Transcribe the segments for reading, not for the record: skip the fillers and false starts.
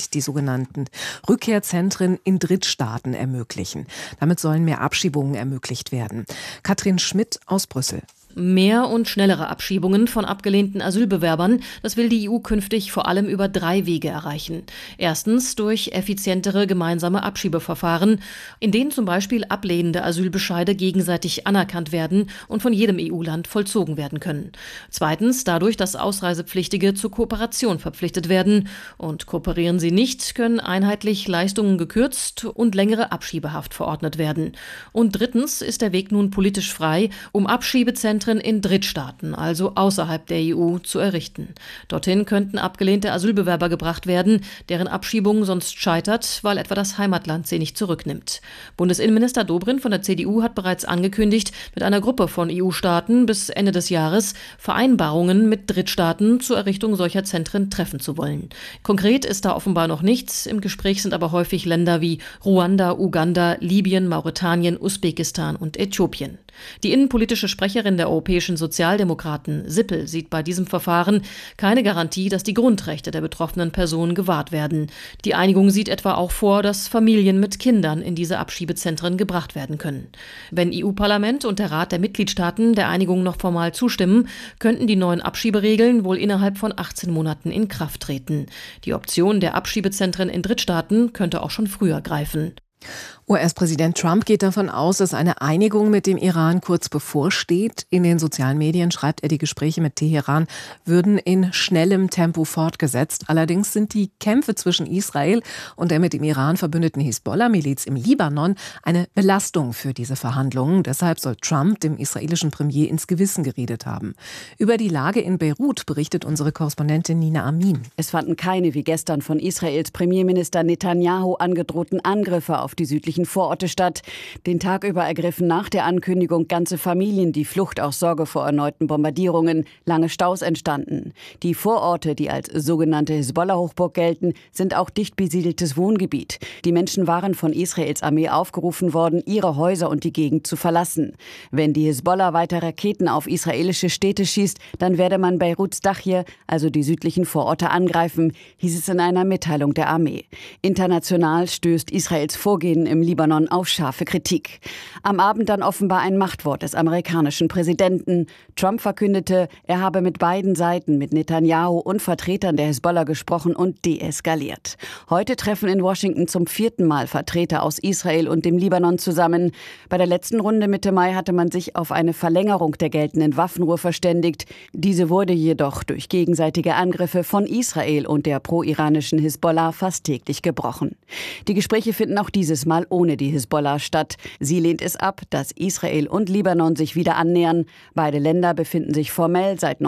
künftig die sogenannten Rückkehrzentren in Drittstaaten ermöglichen. Damit sollen mehr Abschiebungen ermöglicht werden. Katrin Schmidt aus Brüssel. Mehr und schnellere Abschiebungen von abgelehnten Asylbewerbern, das will die EU künftig vor allem über 3 Wege erreichen. Erstens durch effizientere gemeinsame Abschiebeverfahren, in denen zum Beispiel ablehnende Asylbescheide gegenseitig anerkannt werden und von jedem EU-Land vollzogen werden können. Zweitens dadurch, dass Ausreisepflichtige zur Kooperation verpflichtet werden. Und kooperieren sie nicht, können einheitlich Leistungen gekürzt und längere Abschiebehaft verordnet werden. Und drittens ist der Weg nun politisch frei, um Abschiebezentren in Drittstaaten, also außerhalb der EU, zu errichten. Dorthin könnten abgelehnte Asylbewerber gebracht werden, deren Abschiebung sonst scheitert, weil etwa das Heimatland sie nicht zurücknimmt. Bundesinnenminister Dobrindt von der CDU hat bereits angekündigt, mit einer Gruppe von EU-Staaten bis Ende des Jahres Vereinbarungen mit Drittstaaten zur Errichtung solcher Zentren treffen zu wollen. Konkret ist da offenbar noch nichts. Im Gespräch sind aber häufig Länder wie Ruanda, Uganda, Libyen, Mauretanien, Usbekistan und Äthiopien. Die innenpolitische Sprecherin der Europäischen Sozialdemokraten, Sippel, sieht bei diesem Verfahren keine Garantie, dass die Grundrechte der betroffenen Personen gewahrt werden. Die Einigung sieht etwa auch vor, dass Familien mit Kindern in diese Abschiebezentren gebracht werden können. Wenn EU-Parlament und der Rat der Mitgliedstaaten der Einigung noch formal zustimmen, könnten die neuen Abschieberegeln wohl innerhalb von 18 Monaten in Kraft treten. Die Option der Abschiebezentren in Drittstaaten könnte auch schon früher greifen. US-Präsident Trump geht davon aus, dass eine Einigung mit dem Iran kurz bevorsteht. In den sozialen Medien schreibt er, die Gespräche mit Teheran würden in schnellem Tempo fortgesetzt. Allerdings sind die Kämpfe zwischen Israel und der mit dem Iran verbündeten Hisbollah-Miliz im Libanon eine Belastung für diese Verhandlungen. Deshalb soll Trump dem israelischen Premier ins Gewissen geredet haben. Über die Lage in Beirut berichtet unsere Korrespondentin Nina Amin. Es fanden keine wie gestern von Israels Premierminister Netanyahu angedrohten Angriffe auf die südlichen Vororte statt. Den Tag über ergriffen nach der Ankündigung ganze Familien die Flucht aus Sorge vor erneuten Bombardierungen. Lange Staus entstanden. Die Vororte, die als sogenannte Hisbollah-Hochburg gelten, sind auch dicht besiedeltes Wohngebiet. Die Menschen waren von Israels Armee aufgerufen worden, ihre Häuser und die Gegend zu verlassen. Wenn die Hisbollah weiter Raketen auf israelische Städte schießt, dann werde man Beiruts Dachir, also die südlichen Vororte, angreifen, hieß es in einer Mitteilung der Armee. International stößt Israels Vorgehen im Libanon auf scharfe Kritik. Am Abend dann offenbar ein Machtwort des amerikanischen Präsidenten. Trump verkündete, er habe mit beiden Seiten, mit Netanyahu und Vertretern der Hisbollah gesprochen und deeskaliert. Heute treffen in Washington zum 4. Mal Vertreter aus Israel und dem Libanon zusammen. Bei der letzten Runde Mitte Mai hatte man sich auf eine Verlängerung der geltenden Waffenruhe verständigt. Diese wurde jedoch durch gegenseitige Angriffe von Israel und der pro-iranischen Hisbollah fast täglich gebrochen. Die Gespräche finden auch dieses Mal ohne die Hisbollah statt. Sie lehnt es ab, dass Israel und Libanon sich wieder annähern. Beide Länder befinden sich formell seit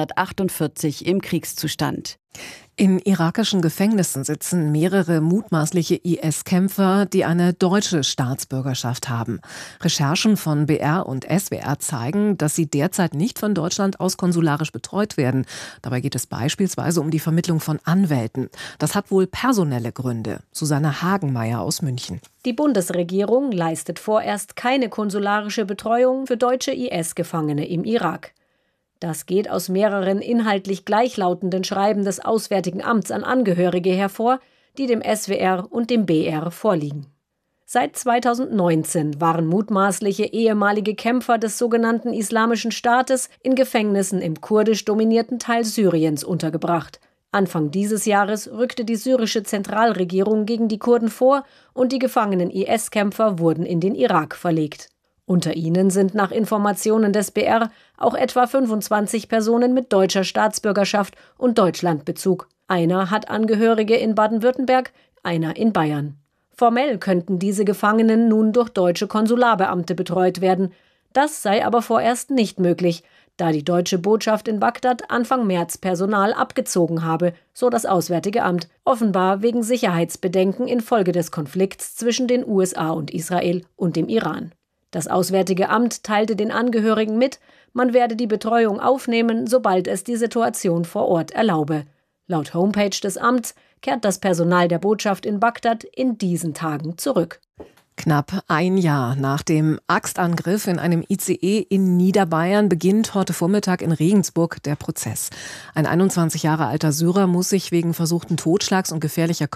1948 im Kriegszustand. In irakischen Gefängnissen sitzen mehrere mutmaßliche IS-Kämpfer, die eine deutsche Staatsbürgerschaft haben. Recherchen von BR und SWR zeigen, dass sie derzeit nicht von Deutschland aus konsularisch betreut werden. Dabei geht es beispielsweise um die Vermittlung von Anwälten. Das hat wohl personelle Gründe. Susanne Hagenmeier aus München. Die Bundesregierung leistet vorerst keine konsularische Betreuung für deutsche IS-Gefangene im Irak. Das geht aus mehreren inhaltlich gleichlautenden Schreiben des Auswärtigen Amts an Angehörige hervor, die dem SWR und dem BR vorliegen. Seit 2019 waren mutmaßliche ehemalige Kämpfer des sogenannten Islamischen Staates in Gefängnissen im kurdisch dominierten Teil Syriens untergebracht. Anfang dieses Jahres rückte die syrische Zentralregierung gegen die Kurden vor und die gefangenen IS-Kämpfer wurden in den Irak verlegt. Unter ihnen sind nach Informationen des BR auch etwa 25 Personen mit deutscher Staatsbürgerschaft und Deutschlandbezug. Einer hat Angehörige in Baden-Württemberg, einer in Bayern. Formell könnten diese Gefangenen nun durch deutsche Konsularbeamte betreut werden. Das sei aber vorerst nicht möglich, da die deutsche Botschaft in Bagdad Anfang März Personal abgezogen habe, so das Auswärtige Amt, offenbar wegen Sicherheitsbedenken infolge des Konflikts zwischen den USA und Israel und dem Iran. Das Auswärtige Amt teilte den Angehörigen mit, man werde die Betreuung aufnehmen, sobald es die Situation vor Ort erlaube. Laut Homepage des Amts kehrt das Personal der Botschaft in Bagdad in diesen Tagen zurück. Knapp ein Jahr nach dem Axtangriff in einem ICE in Niederbayern beginnt heute Vormittag in Regensburg der Prozess. Ein 21 Jahre alter Syrer muss sich wegen versuchten Totschlags und gefährlicher